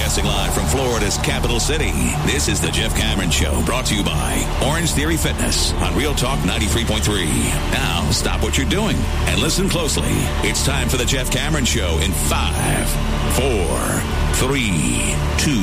Broadcasting live from Florida's capital city, this is the Jeff Cameron Show, brought to you by Orange Theory Fitness on Real Talk 93.3. Now, stop what you're doing and listen closely. It's time for the Jeff Cameron Show in 5, 4, 3, 2,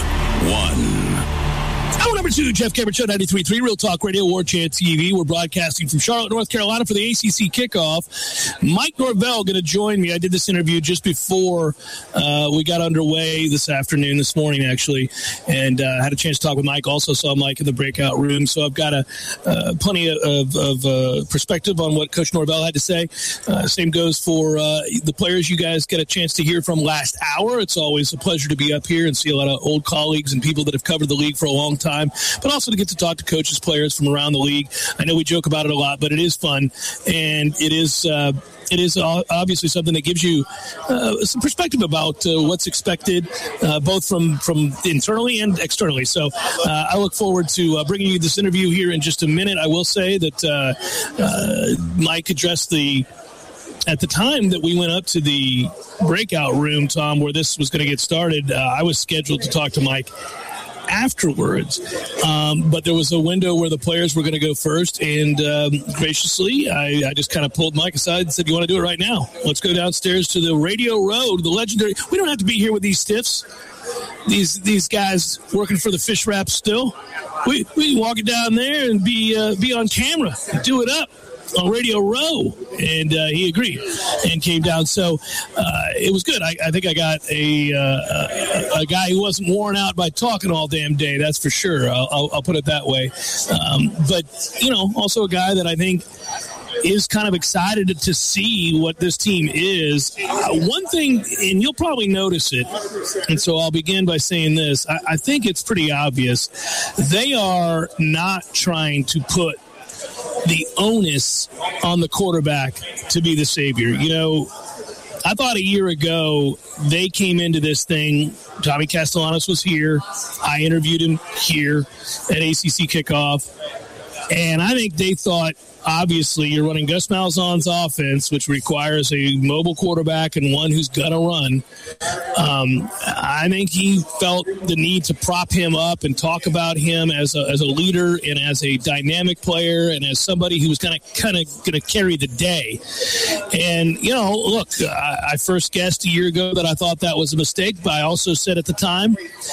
1. Hour number 2, Jeff Cameron Show, 93.3, Real Talk Radio, War Chant TV. We're broadcasting from Charlotte, North Carolina for the ACC kickoff. Mike Norvell going to join me. I did this interview just before we got underway this morning, actually, and had a chance to talk with Mike. Also saw Mike in the breakout room, so I've got plenty of perspective on what Coach Norvell had to say. Same goes for the players you guys get a chance to hear from last hour. It's always a pleasure to be up here and see a lot of old colleagues and people that have covered the league for a long time, but also to get to talk to coaches, players from around the league. I know we joke about it a lot, but it is fun, and it is obviously something that gives you some perspective about what's expected, both from internally and externally. So I look forward to bringing you this interview here in just a minute. I will say that Mike addressed at the time that we went up to the breakout room, Tom, where this was going to get started, I was scheduled to talk to Mike afterwards, but there was a window where the players were going to go first, and graciously I just kind of pulled Mike aside and said, you want to do it right now? Let's go downstairs to the Radio Road, the legendary. We don't have to be here with these stiffs, these guys working for the fish wrap still. We can walk it down there and be on camera and do it up on Radio Row, and he agreed and came down. So it was good. I think I got a guy who wasn't worn out by talking all damn day. That's for sure. I'll put it that way. But also a guy that I think is kind of excited to see what this team is. One thing, and you'll probably notice it, and so I'll begin by saying this. I think it's pretty obvious. They are not trying to put the onus on the quarterback to be the savior. I thought a year ago they came into this thing. Tommy Castellanos was here. I interviewed him here at ACC kickoff. And I think they thought, obviously, you're running Gus Malzahn's offense, which requires a mobile quarterback and one who's going to run. I think he felt the need to prop him up and talk about him as a leader and as a dynamic player and as somebody who was kind of going to carry the day. And, look, I first guessed a year ago that I thought that was a mistake, but I also said at the time,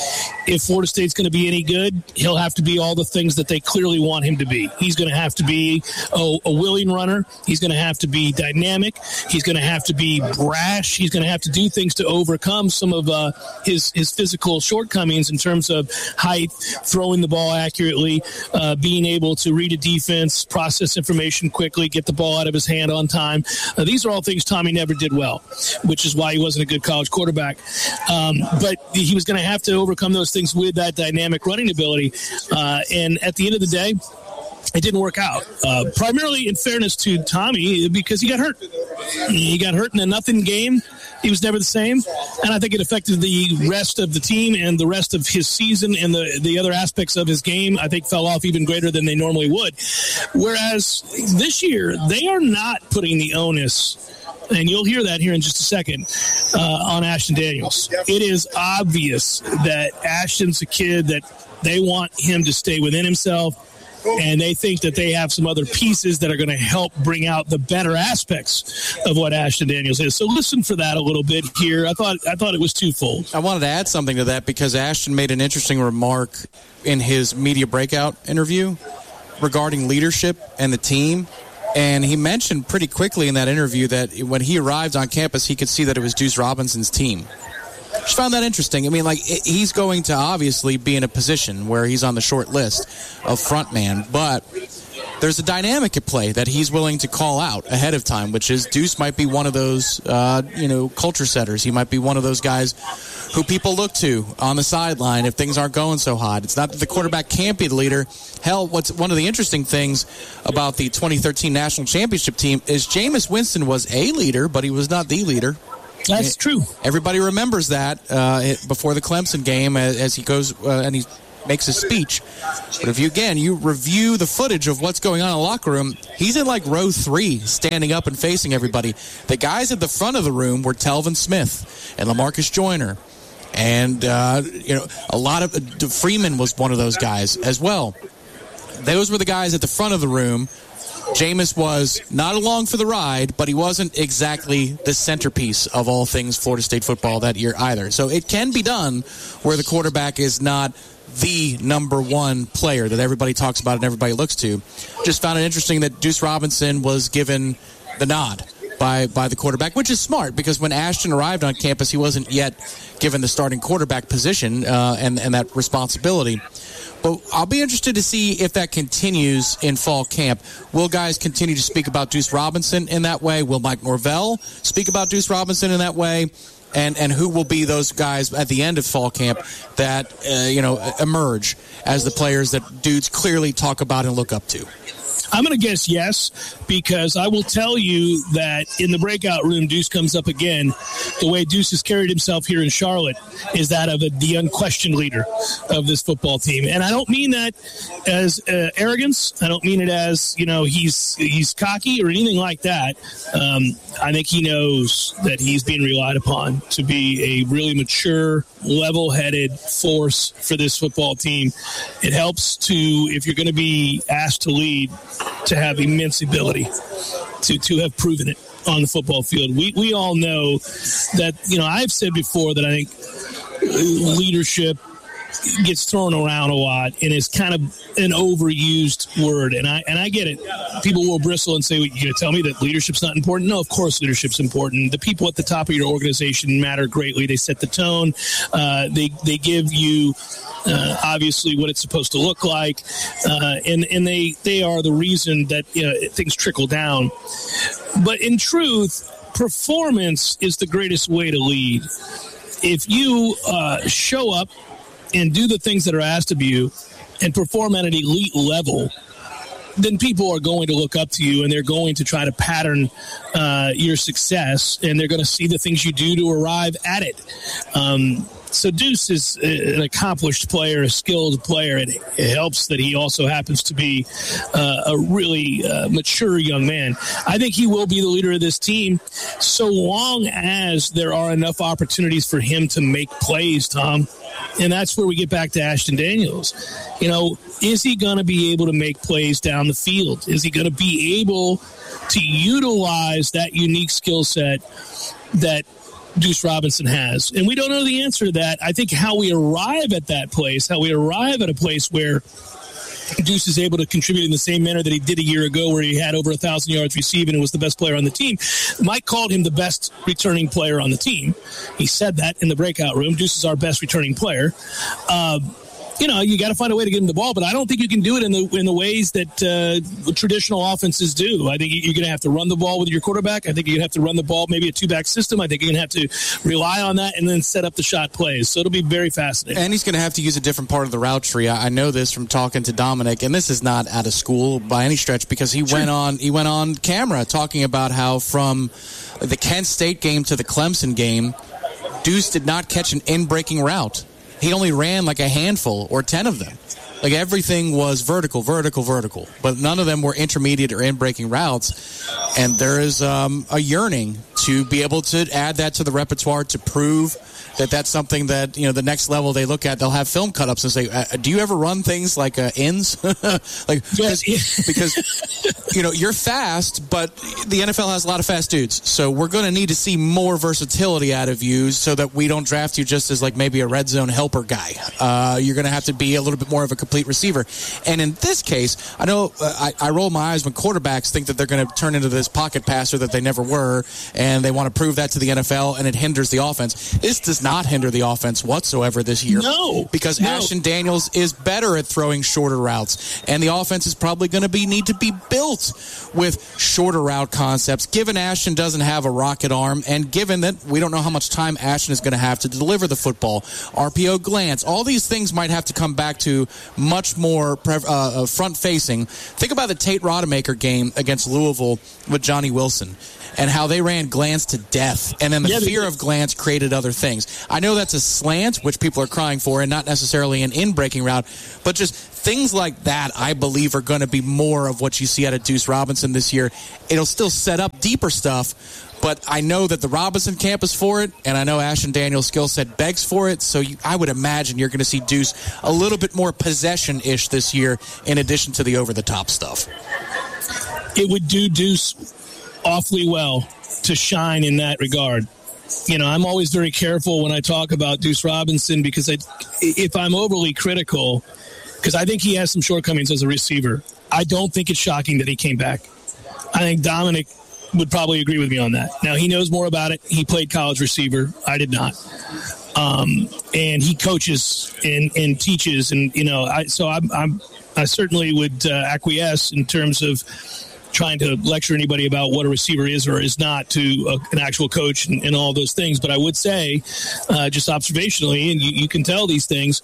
if Florida State's going to be any good, he'll have to be all the things that they clearly want him to be. He's going to have to be a willing runner. He's going to have to be dynamic. He's going to have to be brash. He's going to have to do things to overcome some of his physical shortcomings in terms of height, throwing the ball accurately, being able to read a defense, process information quickly, get the ball out of his hand on time. These are all things Tommy never did well, which is why he wasn't a good college quarterback. But he was going to have to overcome those things with that dynamic running ability. And at the end of the day, it didn't work out, primarily in fairness to Tommy, because he got hurt. He got hurt in a nothing game. He was never the same, and I think it affected the rest of the team and the rest of his season, and the other aspects of his game, I think, fell off even greater than they normally would. Whereas this year, they are not putting the onus, and you'll hear that here in just a second, on Ashton Daniels. It is obvious that Ashton's a kid that they want him to stay within himself, and they think that they have some other pieces that are going to help bring out the better aspects of what Ashton Daniels is. So listen for that a little bit here. I thought it was twofold. I wanted to add something to that because Ashton made an interesting remark in his media breakout interview regarding leadership and the team. And he mentioned pretty quickly in that interview that when he arrived on campus, he could see that it was Deuce Robinson's team. Just found that interesting. I mean, he's going to obviously be in a position where he's on the short list of front man, but there's a dynamic at play that he's willing to call out ahead of time, which is Deuce might be one of those, culture setters. He might be one of those guys who people look to on the sideline if things aren't going so hot. It's not that the quarterback can't be the leader. Hell, what's one of the interesting things about the 2013 National Championship team is Jameis Winston was a leader, but he was not the leader. That's true. Everybody remembers that before the Clemson game as he goes and he makes a speech. But if you review the footage of what's going on in the locker room, he's in like row 3, standing up and facing everybody. The guys at the front of the room were Telvin Smith and LaMarcus Joyner And, a lot of Freeman was one of those guys as well. Those were the guys at the front of the room. Jameis was not along for the ride, but he wasn't exactly the centerpiece of all things Florida State football that year either. So it can be done where the quarterback is not the number one player that everybody talks about and everybody looks to. Just found it interesting that Deuce Robinson was given the nod by the quarterback, which is smart because when Ashton arrived on campus, he wasn't yet given the starting quarterback position and that responsibility. But I'll be interested to see if that continues in fall camp. Will guys continue to speak about Deuce Robinson in that way? Will Mike Norvell speak about Deuce Robinson in that way? And who will be those guys at the end of fall camp that, emerge as the players that dudes clearly talk about and look up to? I'm going to guess yes, because I will tell you that in the breakout room, Deuce comes up again. The way Deuce has carried himself here in Charlotte is that of the unquestioned leader of this football team. And I don't mean that as arrogance. I don't mean it as, he's cocky or anything like that. I think he knows that he's being relied upon to be a really mature, level-headed force for this football team. It helps to, if you're going to be asked to lead, to have immense ability to have proven it on the football field. We all know that, I've said before that I think leadership gets thrown around a lot and is kind of an overused word. And I get it. People will bristle and say, well, you're going to tell me that leadership's not important? No, of course leadership's important. The people at the top of your organization matter greatly. They set the tone. They give you obviously what it's supposed to look like. And they are the reason that things trickle down. But in truth, performance is the greatest way to lead. If you show up and do the things that are asked of you and perform at an elite level, then people are going to look up to you and they're going to try to pattern your success, and they're going to see the things you do to arrive at it. So Deuce is an accomplished player, a skilled player, and it helps that he also happens to be a really mature young man. I think he will be the leader of this team so long as there are enough opportunities for him to make plays, Tom. And that's where we get back to Ashton Daniels. Is he going to be able to make plays down the field? Is he going to be able to utilize that unique skill set that Deuce Robinson has? And we don't know the answer to that. I think how we arrive at that place, how we arrive at a place where Deuce is able to contribute in the same manner that he did a year ago, where he had over 1,000 yards receiving and was the best player on the team. Mike called him the best returning player on the team. He said that in the breakout room. Deuce is our best returning player. You got to find a way to get him the ball, but I don't think you can do it in the ways that traditional offenses do. I think you're going to have to run the ball with your quarterback. I think you're going to have to run the ball, maybe a two-back system. I think you're going to have to rely on that and then set up the shot plays. So it'll be very fascinating. And he's going to have to use a different part of the route tree. I know this from talking to Dominic, and this is not out of school by any stretch, because he went on camera talking about how from the Kent State game to the Clemson game, Deuce did not catch an in-breaking route. He only ran like a handful or 10 of them. Like everything was vertical, but none of them were intermediate or in-breaking routes. And there is a yearning to be able to add that to the repertoire to prove that that's something that, the next level they look at, they'll have film cut-ups and say, do you ever run things like ins? because you're fast, but the NFL has a lot of fast dudes. So we're going to need to see more versatility out of you so that we don't draft you just as like maybe a red zone helper guy. You're going to have to be a little bit more of a complete receiver. And in this case, I know I roll my eyes when quarterbacks think that they're going to turn into this pocket passer that they never were, and they want to prove that to the NFL, and it hinders the offense. This does not hinder the offense whatsoever this year. Because Ashton Daniels is better at throwing shorter routes, and the offense is probably going to need to be built with shorter route concepts, given Ashton doesn't have a rocket arm, and given that we don't know how much time Ashton is going to have to deliver the football. RPO glance, all these things might have to come back to much more front-facing. Think about the Tate Rodemaker game against Louisville with Johnny Wilson and how they ran glance to death, and then the fear of glance created other things. I know that's a slant, which people are crying for, and not necessarily an in-breaking route, but just things like that, I believe, are going to be more of what you see out of Deuce Robinson this year. It'll still set up deeper stuff, But I know that the Robinson camp is for it, and I know Ashton Daniels' skill set begs for it, so I would imagine you're going to see Deuce a little bit more possession-ish this year in addition to the over-the-top stuff. It would do Deuce awfully well to shine in that regard. You know, I'm always very careful when I talk about Deuce Robinson because if I'm overly critical, because I think he has some shortcomings as a receiver, I don't think it's shocking that he came back. I think Dominic would probably agree with me on that. Now, he knows more about it. He played college receiver. I did not. And he coaches and teaches. And, you know, I certainly would acquiesce in terms of trying to lecture anybody about what a receiver is or is not to an actual coach and all those things. But I would say, just observationally, and you can tell these things,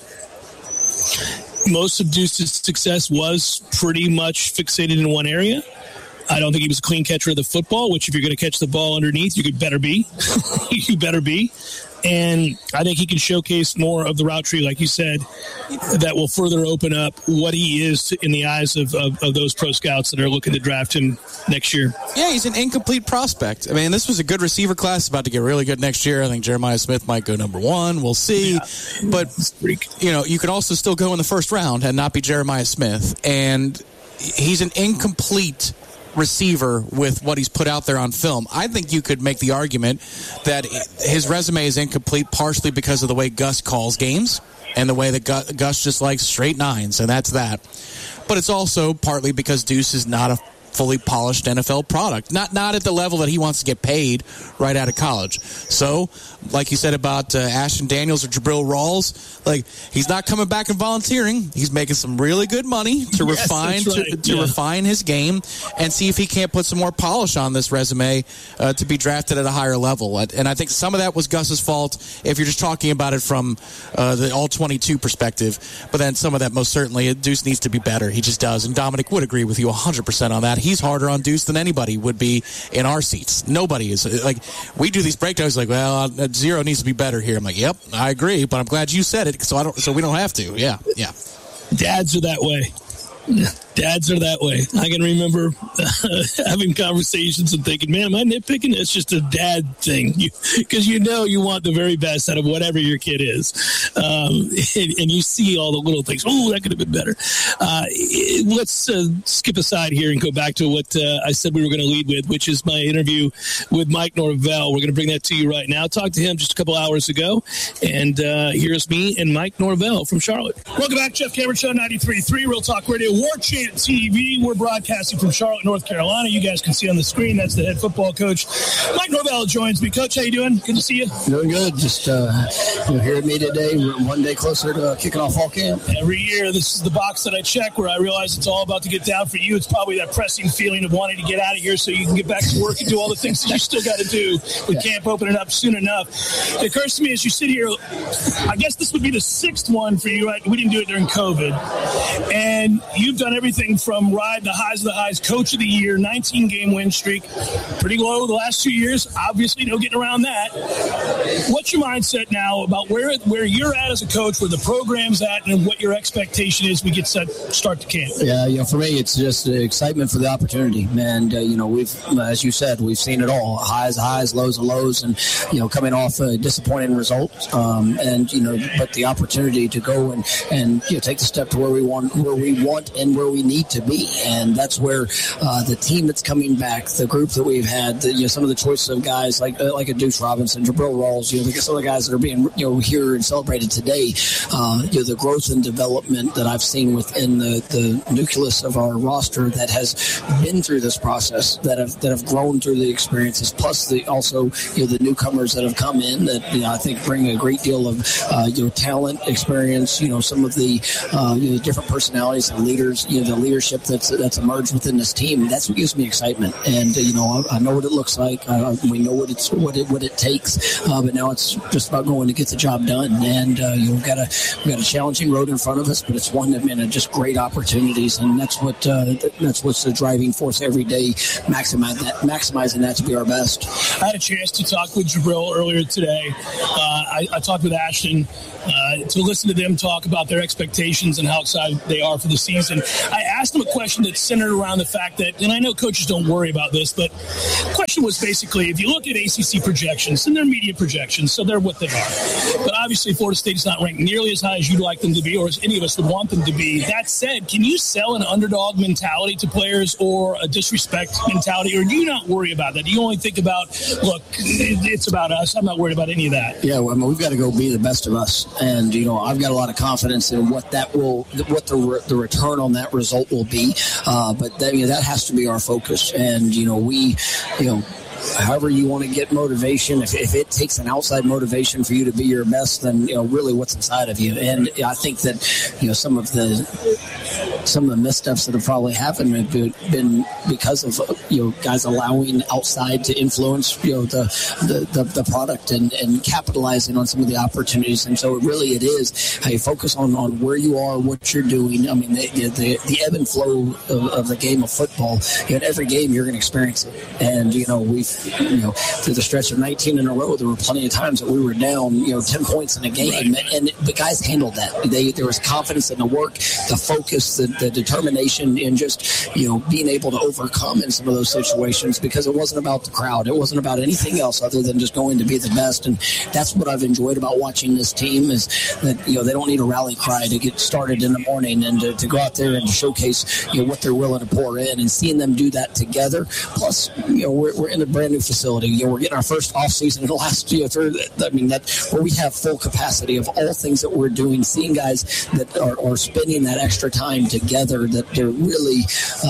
most of Deuce's success was pretty much fixated in one area. I don't think he was a clean catcher of the football, which if you're going to catch the ball underneath, you better be. You better be. And I think he can showcase more of the route tree, like you said, that will further open up what he is in the eyes of those pro scouts that are looking to draft him next year. Yeah, he's an incomplete prospect. I mean, this was a good receiver class, about to get really good next year. I think Jeremiah Smith might go number 1. We'll see. Yeah. But, you know, you could also still go in the first round and not be Jeremiah Smith. And he's an incomplete receiver with what he's put out there on film. I think you could make the argument that his resume is incomplete partially because of the way Gus calls games and the way that Gus just likes straight nines, and that's that. But it's also partly because Deuce is not a fully polished NFL product. Not at the level that he wants to get paid right out of college. So, like you said about Ashton Daniels or Jabril Rawls, like, he's not coming back and volunteering. He's making some really good money to refine his game and see if he can't put some more polish on this resume to be drafted at a higher level. And I think some of that was Gus's fault if you're just talking about it from the all-22 perspective. But then some of that, most certainly, Deuce needs to be better. He just does. And Dominic would agree with you 100% on that. He's harder on Deuce than anybody would be in our seats. Nobody is. Like, we do these breakdowns like, well, Zero needs to be better here. I'm like, yep, I agree, but I'm glad you said it so we don't have to. Yeah. Dads are that way. Dads are that way. I can remember having conversations and thinking, man, am I nitpicking? It's just a dad thing. Because you want the very best out of whatever your kid is. And you see all the little things. Oh, that could have been better. Let's skip aside here and go back to what I said we were going to lead with, which is my interview with Mike Norvell. We're going to bring that to you right now. Talked to him just a couple hours ago. And here's me and Mike Norvell from Charlotte. Welcome back, Jeff Cameron Show, 93.3 Real Talk Radio. War Chant TV. We're broadcasting from Charlotte, North Carolina. You guys can see on the screen, that's the head football coach. Mike Norvell joins me. Coach, how you doing? Good to see you. Doing good. Just here at me today. We're one day closer to kicking off fall camp. Every year, this is the box that I check where I realize it's all about to get down for you. It's probably that pressing feeling of wanting to get out of here so you can get back to work and do all the things that you still got to do with camp opening up soon enough. It occurs to me as you sit here, I guess this would be the 6th one for you. Right? We didn't do it during COVID. And you've done everything from ride the highs of the highs, coach of the year, 19-game win streak, pretty low the last 2 years. Obviously, no getting around that. What's your mindset now about where you're at as a coach, where the program's at, and what your expectation is we get set start to camp? Yeah, for me, it's just excitement for the opportunity. And, we've, as you said, we've seen it all. Highs, lows, and, coming off a disappointing result. But the opportunity to go and take the step to where we want and where we need to be. And that's where the team that's coming back, the group that we've had, some of the choice of guys like a Deuce Robinson, Jabril Rawls, some of the guys that are being here and celebrated today, the growth and development that I've seen within the nucleus of our roster that has been through this process, that have grown through the experiences, plus the newcomers that have come in that I think bring a great deal of talent, experience, some of the different personalities and leaders, the leadership that's emerged within this team. That's what gives me excitement. And I know what it looks like. We know what it takes. But now it's just about going to get the job done. And we've got a challenging road in front of us, but it's one that just great opportunities. And that's what's the driving force every day. Maximizing that to be our best. I had a chance to talk with Jabril earlier today. I talked with Ashton to listen to them talk about their expectations and how excited they are for the season. I asked him a question that's centered around the fact that, and I know coaches don't worry about this, but the question was basically, if you look at ACC projections, and they're media projections, so they're what they are. But obviously, Florida State is not ranked nearly as high as you'd like them to be, or as any of us would want them to be. That said, can you sell an underdog mentality to players or a disrespect mentality, or do you not worry about that? Do you only think about, look, it's about us. I'm not worried about any of that. Yeah, well, I mean, we've got to go be the best of us. And, I've got a lot of confidence in what the return on that result will be. But that has to be our focus. And, however you want to get motivation, if it takes an outside motivation for you to be your best, then really what's inside of you. And I think that some of the missteps that have probably happened have been because of guys allowing outside to influence the product and capitalizing on some of the opportunities. And so it is how you focus on where you are, what you're doing. I mean, the ebb and flow of the game of football. In every game you're going to experience it, and we've through the stretch of 19 in a row, there were plenty of times that we were down 10 points in a game, right. And the guys handled that. There was confidence in the work, the focus, the determination, and just being able to overcome in some of those situations, because it wasn't about the crowd, it wasn't about anything else other than just going to be the best. And that's what I've enjoyed about watching this team, is that they don't need a rally cry to get started in the morning, and to go out there and to showcase what they're willing to pour in, and seeing them do that together. Plus we're in a brand new facility. We're getting our first off season in the last where we have full capacity of all things that we're doing. Seeing guys that are spending that extra time together, that they're really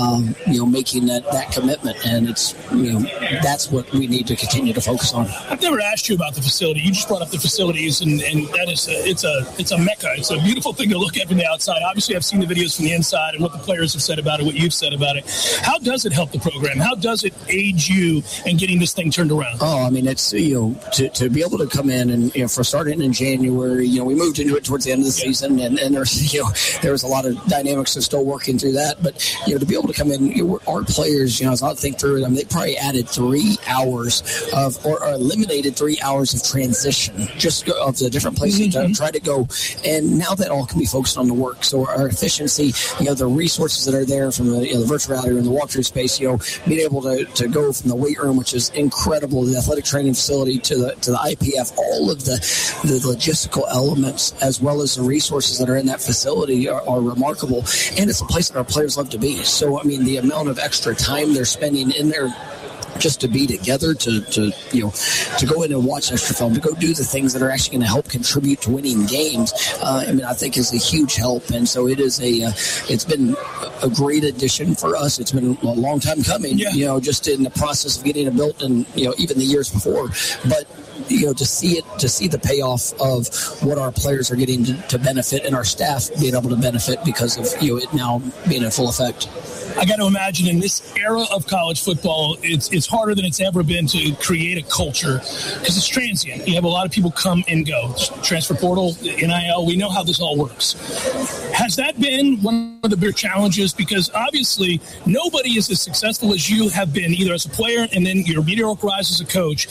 making that commitment, and it's that's what we need to continue to focus on. I've never asked you about the facility. You just brought up the facilities, and that is it's a mecca. It's a beautiful thing to look at from the outside. Obviously, I've seen the videos from the inside and what the players have said about it, what you've said about it. How does it help the program? How does it aid you in getting this thing turned around? Oh, I mean, it's to be able to come in and for starting in January, we moved into it towards the end of the season, and there's there was a lot of dynamics that's still working through that. But to be able to come in, our players, as I think through it, I mean, they probably added 3 hours or eliminated 3 hours of transition just of the different places to try to go, and now that all can be focused on the work. So our efficiency, the resources that are there from the virtual reality and the walkthrough space, being able to go from the weight room, which is incredible, the athletic training facility to the IPF, all of the logistical elements as well as the resources that are in that facility are remarkable, and it's a place that our players love to be. So I mean, the amount of extra time they're spending in there just to be together, to go in and watch extra film, to go do the things that are actually going to help contribute to winning games, I think is a huge help. And so it's been a great addition for us. It's been a long time coming, just in the process of getting it built, and even the years before. But to see the payoff of what our players are getting to benefit, and our staff being able to benefit because of it now being in full effect. I got to imagine in this era of college football, it's harder than it's ever been to create a culture, because it's transient. You have a lot of people come and go. Transfer portal, NIL, we know how this all works. Has that been one of the bigger challenges? Because obviously nobody is as successful as you have been, either as a player and then your meteoric rise as a coach,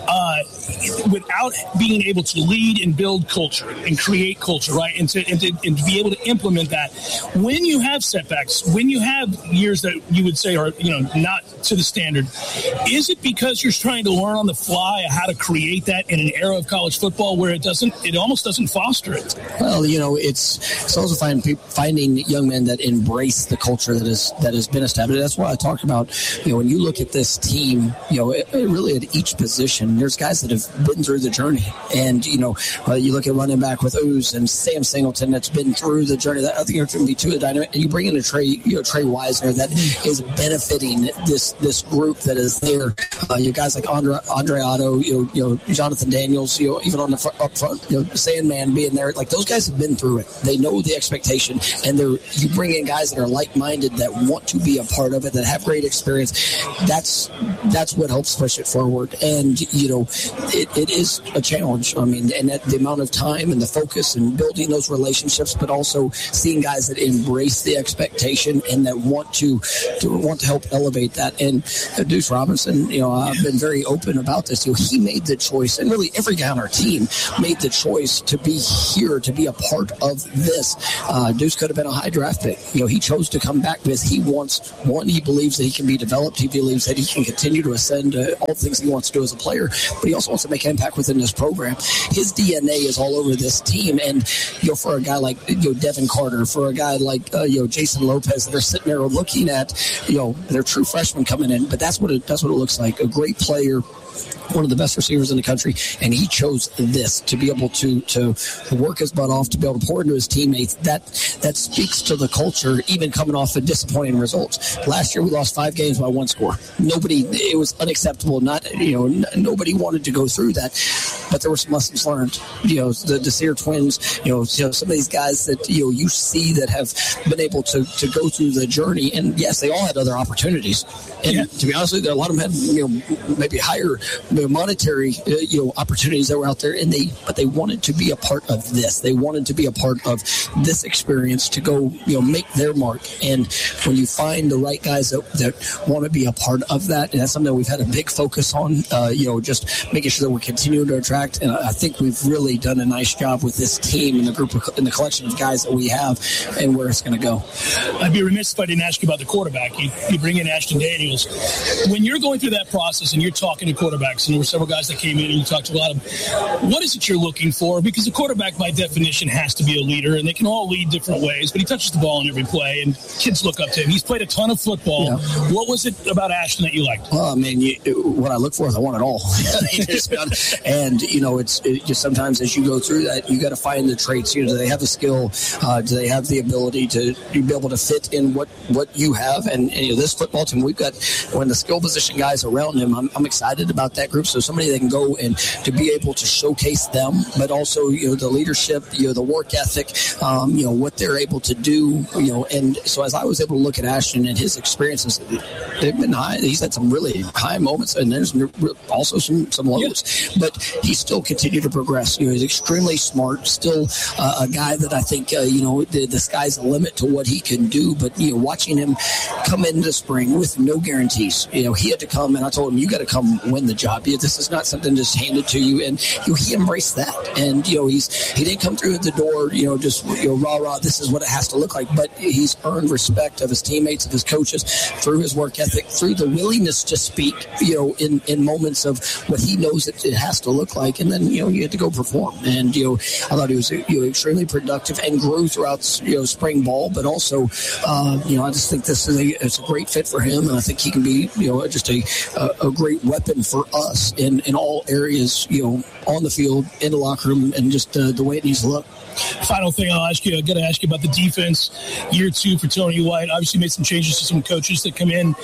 without being able to lead and build culture and create culture, right? And to be able to implement that. When you have setbacks, when you have years that you would say are not to the standard, is it because you're trying to learn on the fly how to create that in an era of college football where it almost doesn't foster it? Well, it's also finding young men that embrace the culture that has been established. That's why I talked about, when you look at this team, really at each position, there's guys that have been through the journey. And, you look at running back with Ooze and Sam Singleton that's been through the journey. That I think it's going to be two of the dynamic. And you bring in a Trey Wisner that is benefiting this group that is there. You guys like Andre Otto, Jonathan Daniels, even on the up front, Sandman being there. Like, those guys have been through it. They know the expectation, and you bring in guys that are like-minded, that want to be a part of it, that have great experience. That's what helps push it forward. And it is a challenge. I mean, and the amount of time and the focus and building those relationships, but also seeing guys that embrace the expectation and that want want to help elevate that. And Deuce Robinson, I've been very open about this. He made the choice, and really every guy on our team made the choice to be here, to be a part of this. Deuce could have been a high draft pick. He chose to come back because he wants, one, he believes that he can be developed. He believes that he can continue to ascend all the things he wants to do as a player, but he also wants to make an impact within this program. His DNA is all over this team. And, for a guy like, Devin Carter, for a guy like, Jason Lopez, that are sitting there looking at, their true freshmen coming in, but that's what it looks like. A great player, one of the best receivers in the country, and he chose this to be able to work his butt off, to be able to pour into his teammates. That speaks to the culture, even coming off of disappointing results. Last year we lost 5 games by 1 score. It was unacceptable. Nobody wanted to go through that, but there were some lessons learned. The Desir twins, some of these guys that you see that have been able to go through the journey, and yes, they all had other opportunities. And to be honest with you, a lot of them had maybe higher monetary opportunities that were out there, but they wanted to be a part of this. They wanted to be a part of this experience to go make their mark. And when you find the right guys that want to be a part of that, and that's something that we've had a big focus on, just making sure that we're continuing to attract. And I think we've really done a nice job with this team and the collection of guys that we have and where it's going to go. I'd be remiss if I didn't ask you about the quarterback. You bring in Ashton Daniels. When you're going through that process and you're talking to quarterbacks, and there were several guys that came in and you talked to a lot of them, what is it you're looking for? Because the quarterback, by definition, has to be a leader, and they can all lead different ways, but he touches the ball in every play, and kids look up to him. He's played a ton of football. Yeah. What was it about Ashton that you liked? Well, what I look for is I want it all. And, it's just sometimes as you go through that, you got to find the traits. Do they have the skill? Do they have the ability to be able to fit in what you have? And this football team, we've got, when the skill position guys around him, I'm excited about that group. So somebody that can go and to be able to showcase them, but also, the leadership, the work ethic, what they're able to do, and so as I was able to look at Ashton and his experiences, they've been high. He's had some really high moments, and there's also some lows, but he still continued to progress. He's extremely smart, still a guy that I think, the sky's the limit to what he can do, but, watching him come into spring with no guarantees, he had to come, and I told him, you got to come win the job. This is not something just handed to you, and he embraced that. And he didn't come through the door, just rah, this is what it has to look like, but he's earned respect of his teammates, of his coaches, through his work ethic, through the willingness to speak, in moments of what he knows it has to look like, and then you had to go perform. And I thought he was extremely productive and grew throughout spring ball, but also I just think it's a great fit for him, and I think he can be just a great weapon for us in all areas, on the field, in the locker room, and just the way it needs to look. Final thing I'll ask you, I got to ask you about the defense. Year 2 for Tony White. Obviously made some changes to some coaches that come in.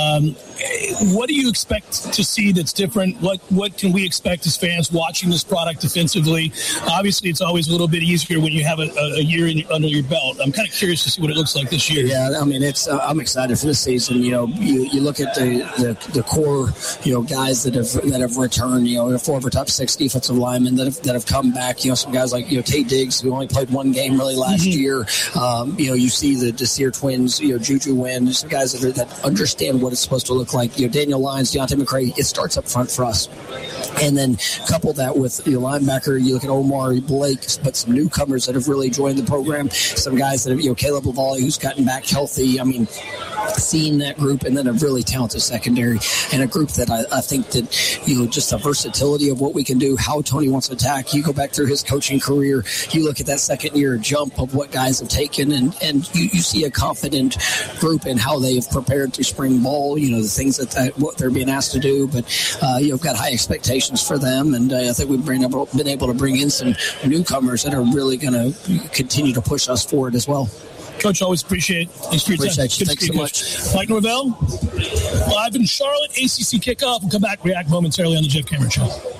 What do you expect to see that's different? What can we expect as fans watching this product defensively? Obviously, it's always a little bit easier when you have a year under your belt. I'm kind of curious to see what it looks like this year. Yeah, it's I'm excited for this season. You look at the core, guys that have returned. 4 of our top 6 defensive linemen that have come back. Some guys like Tate Diggs, who only played 1 game really last year. You see the Desir twins, Juju Wynn, some guys that understand what it's supposed to look like. Daniel Lyons, Deontay McCray. It starts up front for us. And then couple that with your linebacker, you look at Omar Blake, but some newcomers that have really joined the program. Some guys that have, Caleb Lavalley, who's gotten back healthy. Seeing that group, and then a really talented secondary, and a group that I think that, just the versatility of what we can do, how Tony wants to attack. You go back through his coaching career, you look at that second-year jump of what guys have taken, and you see a confident group in how they have prepared through spring ball, the things that what they're being asked to do. But you've got high expectations for them, and I think we've been able to bring in some newcomers that are really going to continue to push us forward as well. Coach, always appreciate it. Thanks for your time. Thanks so much. Mike Norvell, live in Charlotte, ACC kickoff. We'll come back, react momentarily on the Jeff Cameron Show.